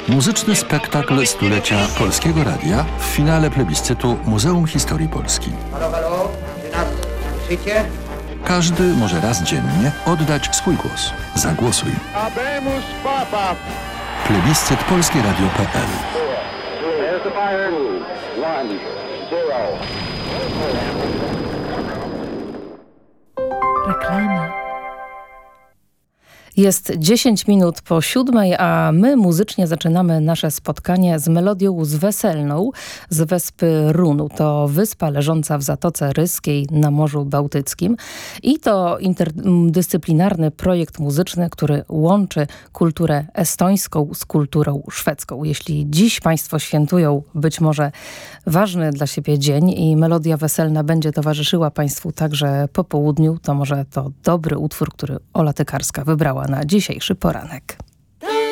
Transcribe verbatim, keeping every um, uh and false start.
Muzyczny spektakl stulecia Polskiego Radia w finale plebiscytu Muzeum Historii Polski. Halo, halo, czy nas słyszycie? Każdy może raz dziennie oddać swój głos. Zagłosuj. Habemus Papa. Plebiscyt polskie radio kropka p l. There's the fire. One, zero. Reklama. Jest dziesięć minut po siódmej, a my muzycznie zaczynamy nasze spotkanie z melodią z Weselną z wyspy Runu. To wyspa leżąca w Zatoce Ryskiej na Morzu Bałtyckim i to interdyscyplinarny projekt muzyczny, który łączy kulturę estońską z kulturą szwedzką. Jeśli dziś Państwo świętują być może ważny dla siebie dzień i melodia weselna będzie towarzyszyła Państwu także po południu, to może to dobry utwór, który Ola Tykarska wybrała na dzisiejszy poranek.